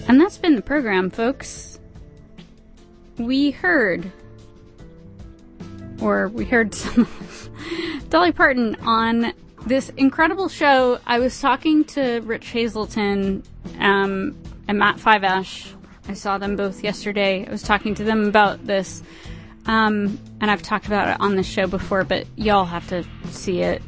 And that's been the program, folks. We heard some Dolly Parton on this incredible show. I was talking to Rich Hazelton and Matt Fiveash. I saw them both yesterday. I was talking to them about this, and I've talked about it on the show before, but y'all have to see it.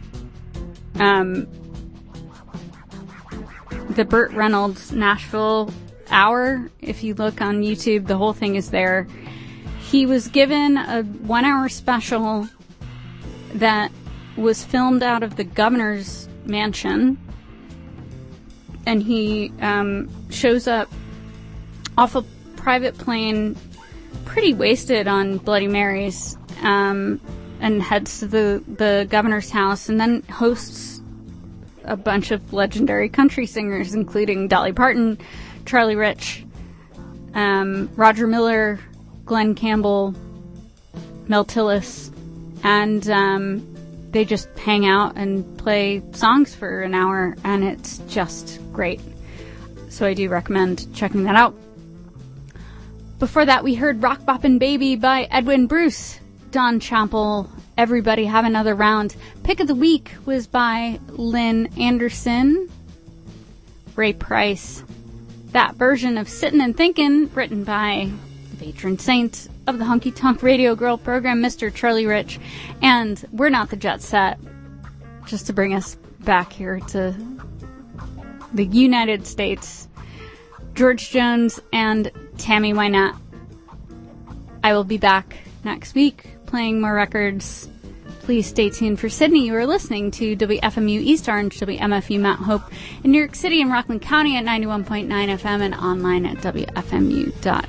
The Burt Reynolds Nashville Hour, if you look on YouTube, the whole thing is there. He was given a 1-hour special that was filmed out of the governor's mansion, and he shows up off a private plane, pretty wasted on Bloody Marys, and heads to the governor's house, and then hosts a bunch of legendary country singers, including Dolly Parton, Charlie Rich, Roger Miller, Glenn Campbell, Mel Tillis, and they just hang out and play songs for an hour, and it's just great. So I do recommend checking that out. Before that, we heard Rock Boppin' Baby by Edwin Bruce, Don Chappell, Everybody Have Another Round. Pick of the Week was by Lynn Anderson, Ray Price. That version of Sittin' and Thinkin', written by the patron saint of the Honky Tonk Radio Girl program, Mr. Charlie Rich. And We're Not the Jet Set, just to bring us back here to the United States, George Jones and Tammy Wynette. I will be back next week playing more records. Please stay tuned for Sydney. You are listening to WFMU East Orange, WMFU Mount Hope in New York City and Rockland County at 91.9 FM and online at WFMU.org.